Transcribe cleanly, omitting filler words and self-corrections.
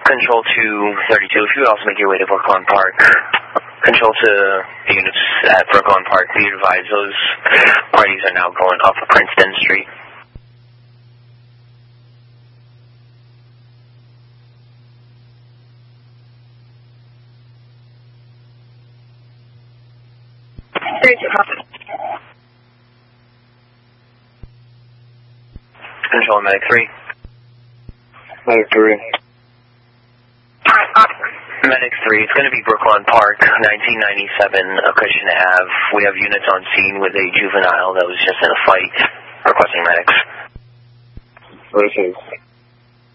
Control to 32, if you would also make your way to Brooklyn Park. Control to the units at Brooklyn Park. Be advised, those parties are now going off of Princeton Street. Control, Medic 3. Medic 3. Medic 3, it's going to be Brooklyn Park, 1997, Cushion Ave. We have units on scene with a juvenile that was just in a fight, requesting medics. Versus.